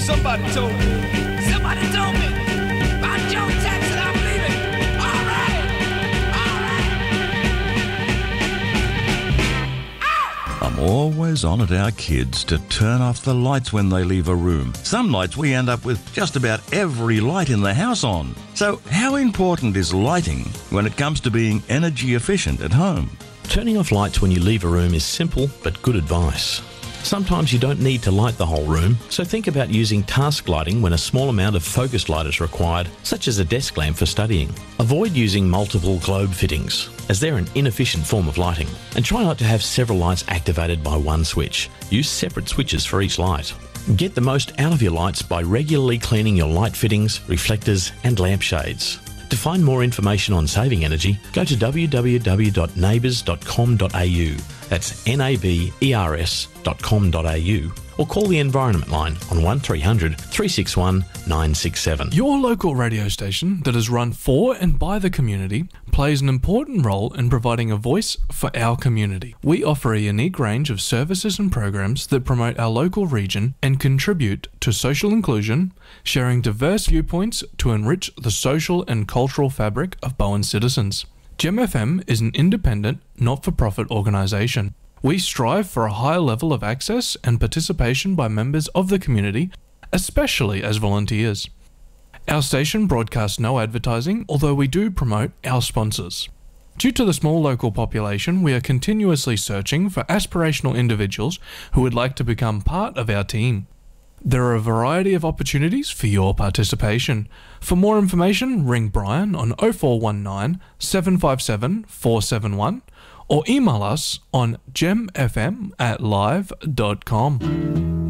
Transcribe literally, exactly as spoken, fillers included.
Somebody told me. Somebody told me. About Joe Jackson, I believe it. All right. All right. I'm always on at our kids to turn off the lights when they leave a room. Some nights we end up with just about every light in the house on. So how important is lighting when it comes to being energy efficient at home? Turning off lights when you leave a room is simple but good advice. Sometimes you don't need to light the whole room, so think about using task lighting when a small amount of focused light is required, such as a desk lamp for studying. Avoid using multiple globe fittings, as they're an inefficient form of lighting, and try not to have several lights activated by one switch. Use separate switches for each light. Get the most out of your lights by regularly cleaning your light fittings, reflectors and lampshades. To find more information on saving energy, go to w w w dot nabers dot com dot a u. That's N A B E R S dot com dot a u, or call the Environment Line on one three hundred, three six one, nine six seven. Your local radio station that is run for and by the community plays an important role in providing a voice for our community. We offer a unique range of services and programs that promote our local region and contribute to social inclusion, sharing diverse viewpoints to enrich the social and cultural fabric of Bowen citizens. Gem F M is an independent, not-for-profit organisation. We strive for a high level of access and participation by members of the community, especially as volunteers. Our station broadcasts no advertising, although we do promote our sponsors. Due to the small local population, we are continuously searching for aspirational individuals who would like to become part of our team. There are a variety of opportunities for your participation. For more information, ring Brian on oh four one nine, seven five seven, four seven one or email us on gemfm at live dot com.